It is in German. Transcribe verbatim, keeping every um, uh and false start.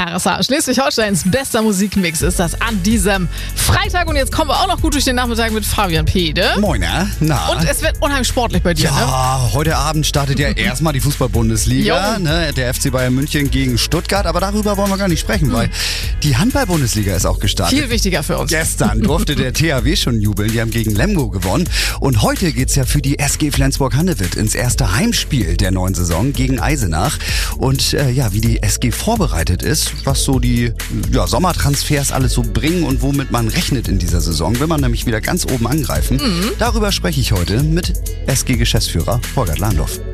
R S H, Schleswig-Holsteins bester Musikmix ist das an diesem Freitag. Und jetzt kommen wir auch noch gut durch den Nachmittag mit Fabian Pede. Moiner, na? Und es wird unheimlich sportlich bei dir, ja, ne? Ja, heute Abend startet ja erstmal die Fußball-Bundesliga. Ne? Der F C Bayern München gegen Stuttgart. Aber darüber wollen wir gar nicht sprechen, mhm. weil die Handball-Bundesliga ist auch gestartet. Viel wichtiger für uns. Gestern durfte der T H W schon jubeln. Die haben gegen Lemgo gewonnen. Und heute geht's ja für die S G Flensburg-Handewitt ins erste Heimspiel der neuen Saison gegen Eisenach. Und äh, ja, wie die S G vorbereitet ist, was so die ja, Sommertransfers alles so bringen und womit man rechnet in dieser Saison, will man nämlich wieder ganz oben angreifen. Mhm. Darüber spreche ich heute mit S G-Geschäftsführer Holger Landorf.